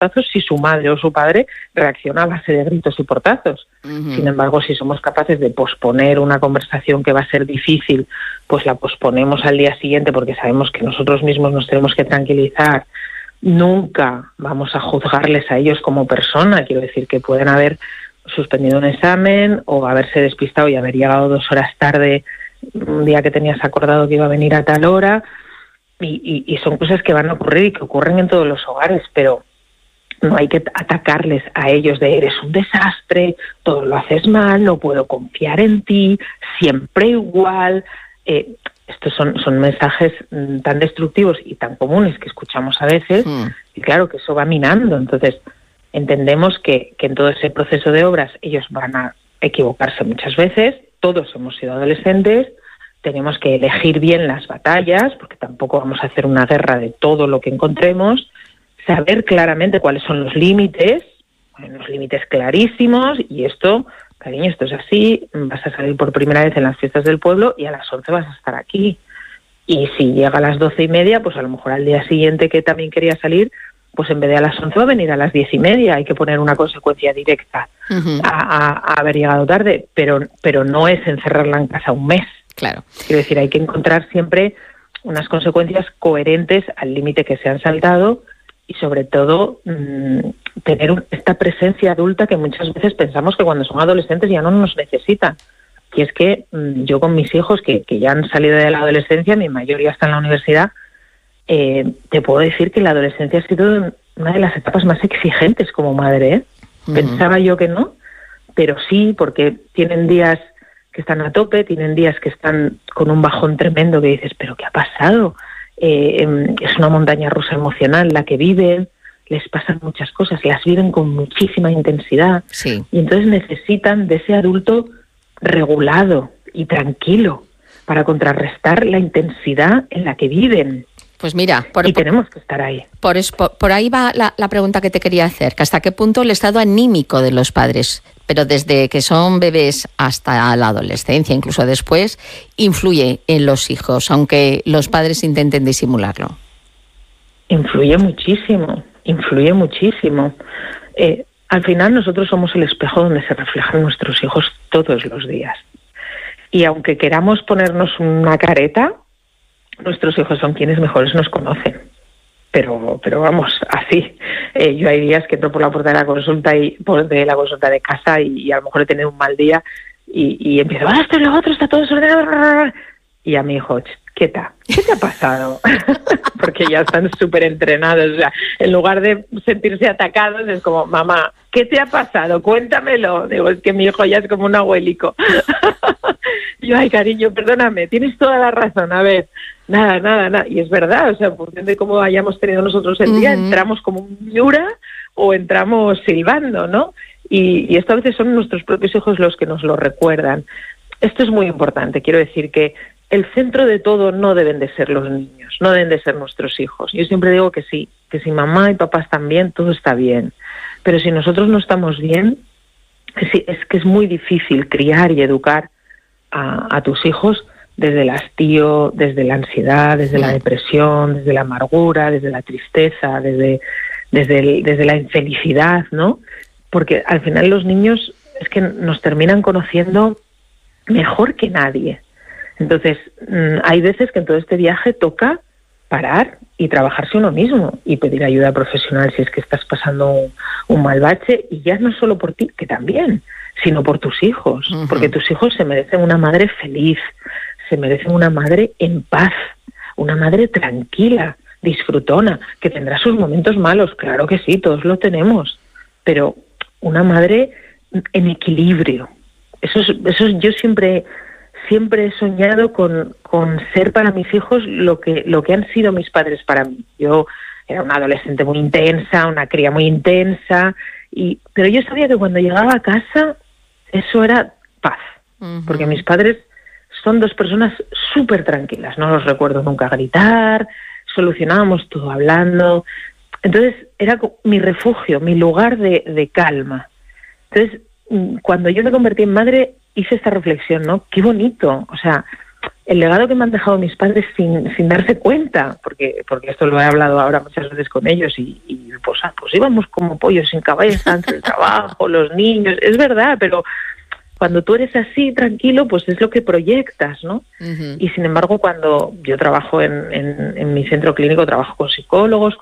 portazos si su madre o su padre reacciona a base de gritos y portazos. Sin embargo, si somos capaces de posponer una conversación que va a ser difícil, pues la posponemos al día siguiente porque sabemos que nosotros mismos nos tenemos que tranquilizar. Nunca vamos a juzgarles a ellos como persona. Quiero decir que pueden haber suspendido un examen o haberse despistado y haber llegado 2 horas tarde un día que tenías acordado que iba a venir a tal hora, y son cosas que van a ocurrir y que ocurren en todos los hogares, pero no hay que atacarles a ellos de eres un desastre, todo lo haces mal, no puedo confiar en ti, siempre igual. Estos son mensajes tan destructivos y tan comunes que escuchamos a veces, y claro que eso va minando. Entonces entendemos que en todo ese proceso de obras ellos van a equivocarse muchas veces, todos hemos sido adolescentes, tenemos que elegir bien las batallas, porque tampoco vamos a hacer una guerra de todo lo que encontremos, saber claramente cuáles son los límites clarísimos, y esto, cariño, esto es así, vas a salir por primera vez en las fiestas del pueblo y a las 11 vas a estar aquí. Y si llega a las 12:30, pues a lo mejor al día siguiente que también quería salir, pues en vez de a las 11 va a venir a las 10:30. Hay que poner una consecuencia directa a haber llegado tarde, pero no es encerrarla en casa un mes. Claro. Quiero decir, hay que encontrar siempre unas consecuencias coherentes al límite que se han saltado y sobre todo tener esta presencia adulta que muchas veces pensamos que cuando son adolescentes ya no nos necesitan. Y es que yo con mis hijos que ya han salido de la adolescencia, mi mayor ya está en la universidad, te puedo decir que la adolescencia ha sido una de las etapas más exigentes como madre, ¿eh? Pensaba yo que no, pero sí, porque tienen días que están a tope, tienen días que están con un bajón tremendo que dices, ¿pero qué ha pasado? Es una montaña rusa emocional la que viven, les pasan muchas cosas, las viven con muchísima intensidad, sí. Y entonces necesitan de ese adulto regulado y tranquilo para contrarrestar la intensidad en la que viven. Pues mira, y tenemos que estar ahí. Por ahí va la pregunta que te quería hacer, que hasta qué punto el estado anímico de los padres, pero desde que son bebés hasta la adolescencia, incluso después, influye en los hijos, aunque los padres intenten disimularlo. Influye muchísimo. Al final nosotros somos el espejo donde se reflejan nuestros hijos todos los días. Y aunque queramos ponernos una careta, nuestros hijos son quienes mejores nos conocen. Pero vamos, así. Yo hay días que entro por la puerta de la consulta de casa y a lo mejor he tenido un mal día y empiezo, esto y lo otro, está todo desordenado. Y a mi hijo, quieta, ¿qué te ha pasado? Porque ya están súper entrenados. O sea, en lugar de sentirse atacados, es como, mamá, ¿qué te ha pasado? Cuéntamelo. Digo, es que mi hijo ya es como un abuelico. Yo, ay, cariño, perdóname, tienes toda la razón. A ver, nada. Y es verdad, o sea, en función de cómo hayamos tenido nosotros el día, entramos como un Miura o entramos silbando, ¿no? Y esto a veces son nuestros propios hijos los que nos lo recuerdan. Esto es muy importante. Quiero decir que el centro de todo no deben de ser los niños, no deben de ser nuestros hijos. Yo siempre digo que sí, que si mamá y papá están bien, todo está bien. Pero si nosotros no estamos bien, es que es muy difícil criar y educar a tus hijos desde el hastío, desde la ansiedad, desde la depresión, desde la amargura, desde la tristeza, desde la infelicidad, ¿no? Porque al final los niños es que nos terminan conociendo mejor que nadie. Entonces, hay veces que en todo este viaje toca parar y trabajarse uno mismo y pedir ayuda profesional si es que estás pasando un mal bache, y ya no solo por ti, que también, sino por tus hijos, porque tus hijos se merecen una madre feliz, se merecen una madre en paz, una madre tranquila, disfrutona, que tendrá sus momentos malos, claro que sí, todos lo tenemos, pero una madre en equilibrio. Eso yo siempre he soñado con ser para mis hijos lo que han sido mis padres para mí. Yo era una adolescente muy intensa, una cría muy intensa, pero yo sabía que cuando llegaba a casa eso era paz, porque mis padres son dos personas súper tranquilas, no los recuerdo nunca gritar, solucionábamos todo hablando. Entonces era mi refugio, mi lugar de calma. Entonces, cuando yo me convertí en madre, hice esta reflexión, ¿no? Qué bonito, o sea, el legado que me han dejado mis padres sin darse cuenta, porque esto lo he hablado ahora muchas veces con ellos y pues íbamos como pollos sin cabeza entre el trabajo, los niños, es verdad, pero cuando tú eres así, tranquilo, pues es lo que proyectas, ¿no? Uh-huh. Y sin embargo, cuando yo trabajo en mi centro clínico, trabajo con psicólogos,